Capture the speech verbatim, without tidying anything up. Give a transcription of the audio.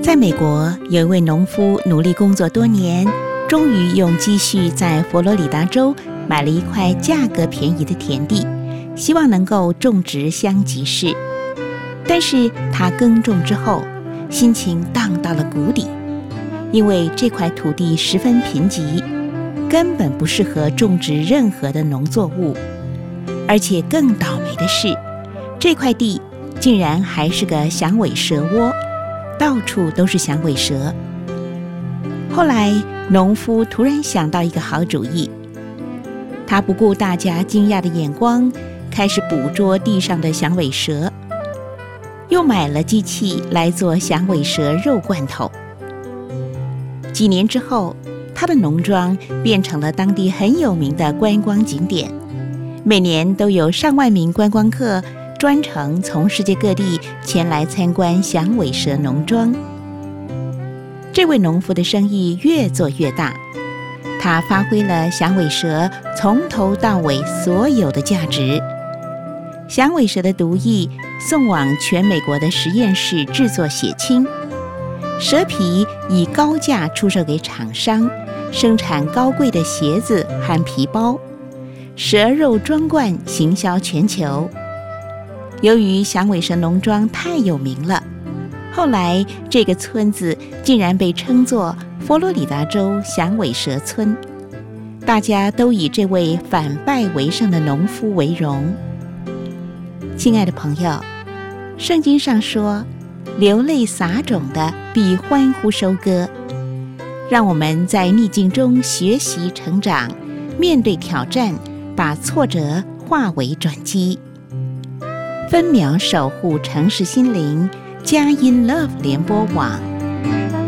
在美国，有一位农夫努力工作多年，终于用积蓄在佛罗里达州买了一块价格便宜的田地，希望能够种植香吉士。但是他耕种之后，心情荡到了谷底，因为这块土地十分贫瘠，根本不适合种植任何的农作物。而且更倒霉的是，这块地竟然还是个响尾蛇窝，到处都是响尾蛇。后来农夫突然想到一个好主意，他不顾大家惊讶的眼光，开始捕捉地上的响尾蛇，又买了机器来做响尾蛇肉罐头。几年之后，他的农庄变成了当地很有名的观光景点，每年都有上万名观光客专程从世界各地前来参观响尾蛇农庄。这位农夫的生意越做越大，他发挥了响尾蛇从头到尾所有的价值。响尾蛇的毒液送往全美国的实验室制作血清，蛇皮以高价出售给厂商，生产高贵的鞋子和皮包，蛇肉装罐行销全球。由于响尾蛇农庄太有名了，后来这个村子竟然被称作佛罗里达州响尾蛇村，大家都以这位反败为胜的农夫为荣。亲爱的朋友，圣经上说，流泪撒种的必欢呼收割。让我们在逆境中学习成长，面对挑战，把挫折化为转机。分秒守护城市心灵，佳音 Love 联播网。